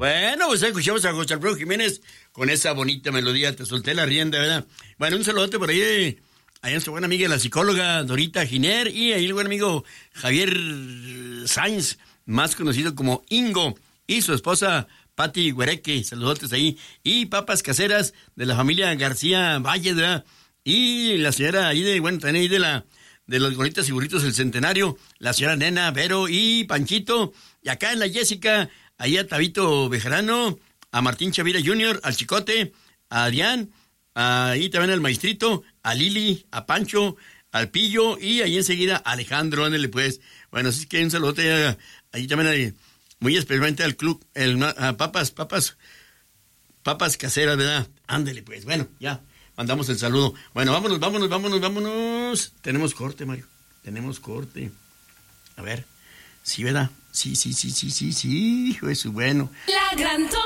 Bueno, pues escuchamos a José Alfredo Jiménez con esa bonita melodía, Te solté la rienda, ¿verdad? Bueno, un saludote por ahí a nuestra buena amiga, la psicóloga Dorita Giner, y ahí el buen amigo Javier Sainz, más conocido como Ingo, y su esposa Pati Huereque, saludotes ahí, y papas caseras de la familia García Valle, ¿verdad? Y la señora ahí también ahí de los Gonitas y Burritos del Centenario, la señora Nena, Vero y Panchito, y acá en la Jessica, ahí a Tabito Bejarano, a Martín Chavira Jr., al Chicote, a Adrián, ahí también al Maestrito, a Lili, a Pancho, al Pillo, y ahí enseguida a Alejandro, ándale pues. Bueno, así que un saludote ahí también muy especialmente al club, a papas caseras, ¿verdad? Ándale pues, bueno, ya. Mandamos el saludo. Bueno, vámonos. Tenemos corte, Mario. Tenemos corte. A ver. Sí, ¿verdad? Sí. Hijo de su bueno. La gran